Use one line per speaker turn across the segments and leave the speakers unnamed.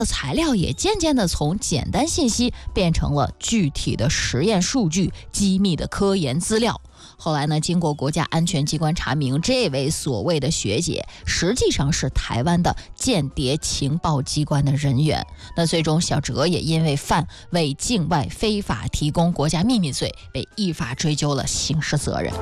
材料也渐渐的从简单信息变成了具体的实验数据、机密的科研资料。后来呢，经过国家安全机关查明，这位所谓的学姐实际上是台湾的间谍情报机关的人员。那最终小哲也因为犯为境外非法提供国家秘密罪，被依法追究了刑事责任。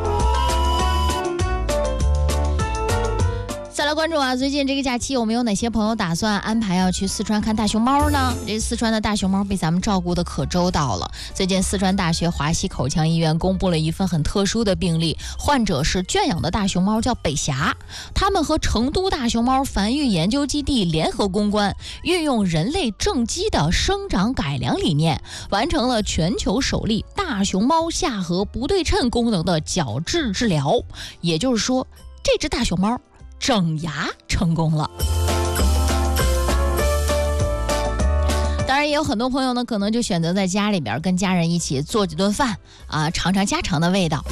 再来关注啊，最近这个假期有没有哪些朋友打算安排要去四川看大熊猫呢？这四川的大熊猫被咱们照顾得可周到了。最近四川大学华西口腔医院公布了一份很特殊的病例，患者是圈养的大熊猫叫北霞，他们和成都大熊猫繁育研究基地联合攻关，运用人类正畸的生长改良理念，完成了全球首例大熊猫下颌不对称功能的矫治治疗。也就是说，这只大熊猫整牙成功了。当然也有很多朋友呢，可能就选择在家里边跟家人一起做几顿饭啊，尝尝家常的味道。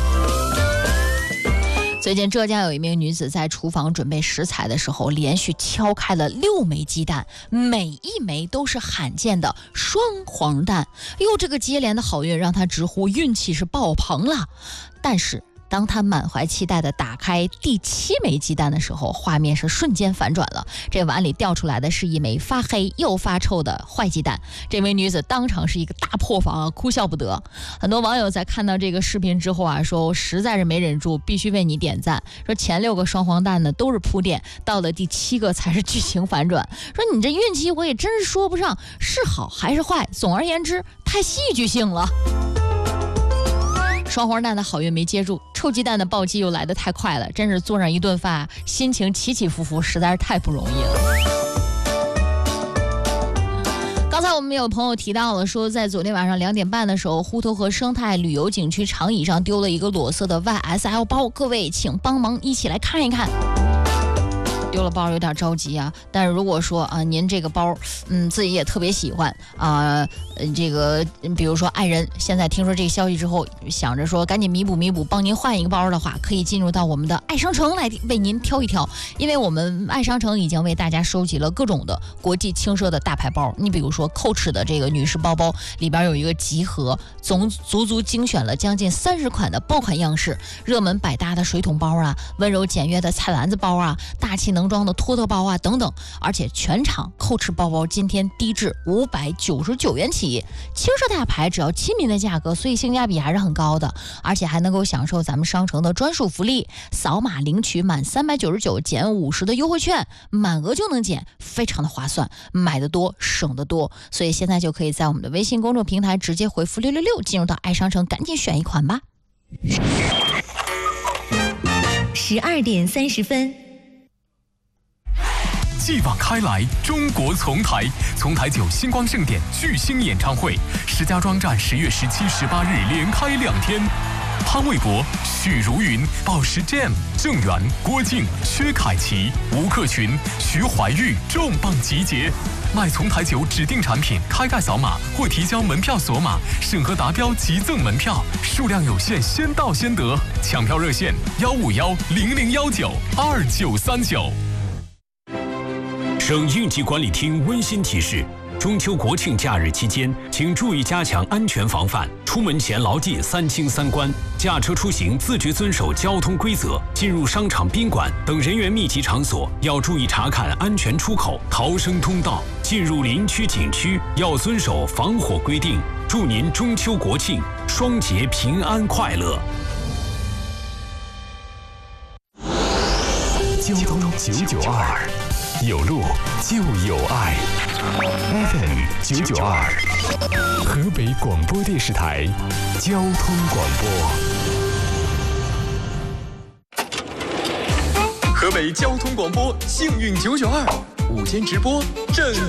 最近浙江有一名女子在厨房准备食材的时候，连续敲开了6枚鸡蛋，每一枚都是罕见的双黄蛋。哟，这个接连的好运让她直呼运气是爆棚了。但是当他满怀期待地打开第7枚鸡蛋的时候，画面是瞬间反转了。这碗里掉出来的是一枚发黑又发臭的坏鸡蛋。这名女子当场是一个大破防啊，哭笑不得。很多网友在看到这个视频之后啊，说我实在是没忍住，必须为你点赞。说前6个双黄蛋呢都是铺垫，到了第7个才是剧情反转。说你这运气我也真是说不上是好还是坏，总而言之太戏剧性了。双黄蛋的好运没接住，臭鸡蛋的暴击又来得太快了，真是做上一顿饭，心情起起伏伏，实在是太不容易了。刚才我们有朋友提到了，说在昨天晚上2点半的时候，滹沱河生态旅游景区长椅上丢了一个裸色的 YSL 包，各位请帮忙一起来看一看。丢了包有点着急啊，但是如果说啊，您这个包，自己也特别喜欢啊，这个比如说爱人现在听说这个消息之后，想着说赶紧弥补弥补，帮您换一个包的话，可以进入到我们的爱商城来为您挑一挑，因为我们爱商城已经为大家收集了各种的国际轻奢的大牌包。你比如说 Coach 的这个女士包包里边有一个集合，足足精选了将近30款的爆款样式，热门百搭的水桶包啊，温柔简约的菜篮子包啊，大气能装的托特包啊等等，而且全场Coach包包今天低至599元起，轻奢大牌只要亲民的价格，所以性价比还是很高的，而且还能够享受咱们商城的专属福利，扫码领取满399减50的优惠券，满额就能减，非常的划算，买得多省得多，所以现在就可以在我们的微信公众平台直接回复666进入到爱商城，赶紧选一款吧。
12点30分。
继往开来，中国丛台9星光盛典巨星演唱会，石家庄站10月17、18日连开2天。潘玮柏、许茹芸、宝石 Jam、郑源、郭靖、薛凯琪、吴克群、徐怀钰重磅集结。买丛台9指定产品，开盖扫码或提交门票锁码，审核达标即赠门票，数量有限，先到先得。抢票热线151-0019-2939。
省应急管理厅温馨提示：中秋国庆假日期间，请注意加强安全防范，出门前牢记3清3关，驾车出行自觉遵守交通规则，进入商场、宾馆等人员密集场所要注意查看安全出口、逃生通道，进入林区、景区要遵守防火规定。祝您中秋国庆双节平安快乐。
交通992，有路就有爱。FM 992，河北广播电视台交通广播。
河北交通广播幸运992午间直播正